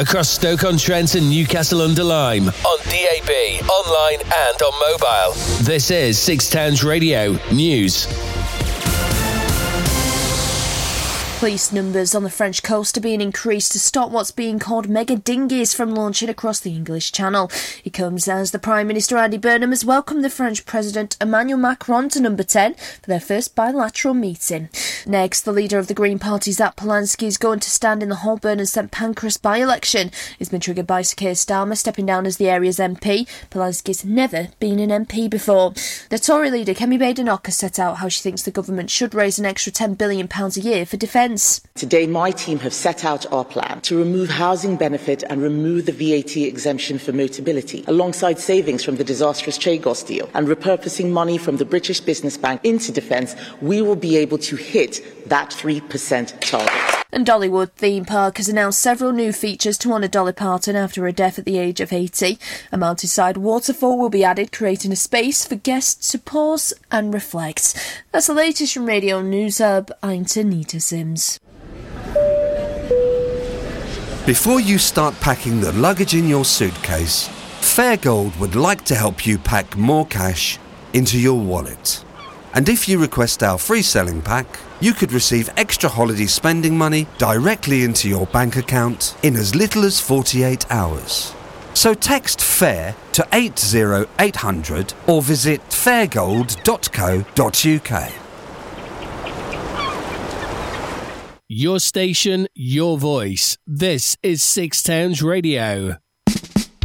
across Stoke-on-Trent and Newcastle-under-Lyme, on DAB, online and on mobile. This is Six Towns Radio News. Police numbers on the French coast are being increased to stop what's being called mega dinghies from launching across the English Channel. It comes as the Prime Minister Andy Burnham has welcomed the French President Emmanuel Macron to Number 10 for their first bilateral meeting. Next, the leader of the Green Party, Zach Polanski, is going to stand in the Holborn and St Pancras by-election. It's been triggered by Sir Keir Starmer stepping down as the area's MP. Polanski's never been an MP before. The Tory leader, Kemi Badenoch, has set out how she thinks the government should raise an extra £10 billion a year for defence. Today, my team have set out our plan to remove housing benefit and remove the VAT exemption for Motability, alongside savings from the disastrous Chagos deal and repurposing money from the British Business Bank into defence. We will be able to hit that 3% target. And Dollywood Theme Park has announced several new features to honour Dolly Parton after her death at the age of 80. A mountainside waterfall will be added, creating a space for guests to pause and reflect. That's the latest from Radio News Hub. I'm Tanita Sims. Before you start packing the luggage in your suitcase, Fairgold would like to help you pack more cash into your wallet. And if you request our free selling pack, you could receive extra holiday spending money directly into your bank account in as little as 48 hours. So text FAIR to 80800 or visit fairgold.co.uk. Your station, your voice. This is Six Towns Radio.